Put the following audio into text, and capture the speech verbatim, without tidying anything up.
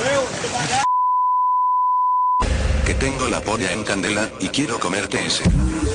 Que tengo la polla en candela y quiero comerte ese.